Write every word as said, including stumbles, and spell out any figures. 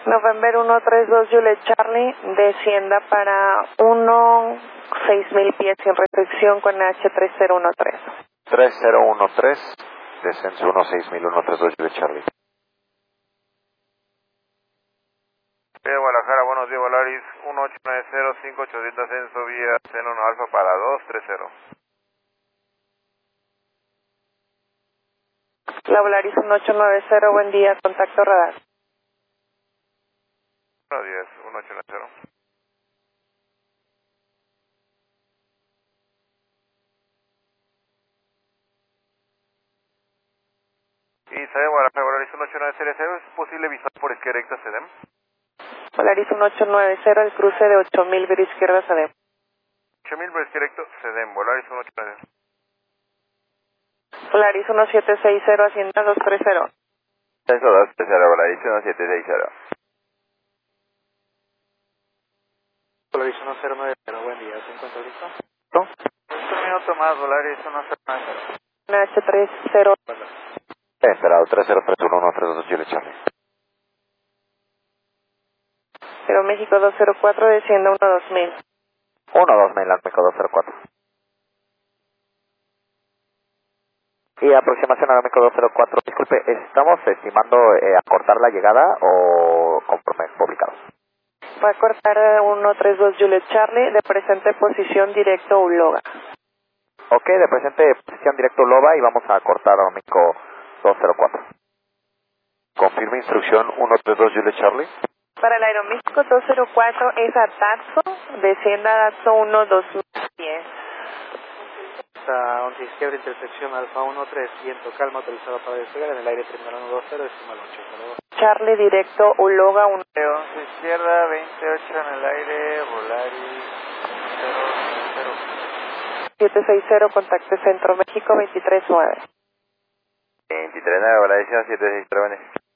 November uno tres dos Juliet Charlie, descienda para uno seis mil pies sin restricción con H tres cero uno tres. tres cero uno tres, descenso uno seis mil uno tres dos Juliet Charlie. Vía Guadalajara, buenos días, Volaris uno ocho nueve cero cinco ochocientos ascenso vía C uno Alfa para dos tres cero. La Volaris uno ocho nueve cero, buen día, contacto radar. Buenos días, uno ocho nueve cero. Y sabe Guadalajara, Volaris uno ocho nueve cero, ¿es posible visual por izquierda recta C D M? Volaris uno ocho nueve cero, el cruce de ocho mil, ver izquierda C D M. ocho mil por izquierda recto C D M, Volaris uno ocho nueve cero. Volaris uno siete seis cero, Hacienda dos tres cero. Eso dos tres cero, Volaris uno siete seis cero. Volaris uno cero nueve cero, buen día, ¿se encuentra listo? ¿No? Un minuto más, Volaris uno cero nueve cero. H tres cero. Esperado, tres cero tres uno uno tres dos Juliet Charlie. Pero México dos cero cuatro, descienda uno dos mil. uno dos mil, México dos cero cuatro. Y aproximación a México dos cero cuatro. Disculpe, ¿estamos estimando eh, acortar la llegada o conforme publicado? Va a cortar uno tres dos Juliet Charlie, de presente posición directo Uloga. Ok, de presente posición directo Loba y vamos a cortar a México dos cero cuatro. Confirme instrucción uno tres dos Juliet Charlie. Para el Aeroméxico dos cero cuatro es a Tatso, descienda a Tatso uno dos mil diez. Hasta once izquierda, intersección Alfa uno tres, viento calma, autorizado para despegar en el aire terminal uno dos cero, decimal ocho. Charlie directo Uloga uno. once izquierda, veintiocho en el aire, Volaris cero cero. siete seis cero, contacte Centro México veintitrés nueve. veintitrés nueve, Volaris uno siete seis cero.